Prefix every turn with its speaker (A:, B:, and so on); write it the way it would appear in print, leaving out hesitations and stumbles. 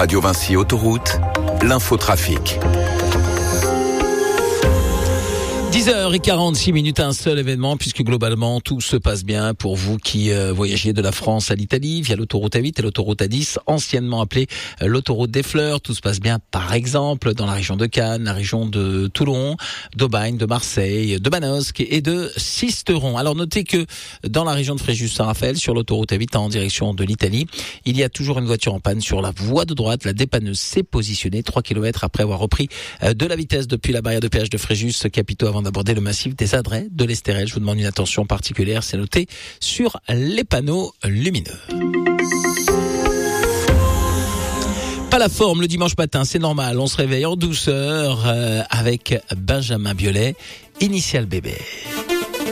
A: Radio Vinci Autoroute, l'infotrafic.
B: 10h46, un seul événement, puisque globalement tout se passe bien pour vous qui voyagez de la France à l'Italie via l'autoroute A8 et l'autoroute A10, anciennement appelée l'autoroute des Fleurs. Tout se passe bien, par exemple, dans la région de Cannes, la région de Toulon, d'Aubagne, de Marseille, de Manosque et de Sisteron. Alors notez que dans la région de Fréjus-Saint-Raphaël, sur l'autoroute A8 en direction de l'Italie, il y a toujours une voiture en panne sur la voie de droite. La dépanneuse s'est positionnée 3 km après avoir repris de la vitesse depuis la barrière de péage de Fréjus-Capitaux avant d'aborder le massif des Adrets de l'Estérel. Je vous demande une attention particulière, c'est noté sur les panneaux lumineux. Pas la forme le dimanche matin, c'est normal, on se réveille en douceur avec Benjamin Biolay, Initial Bébé.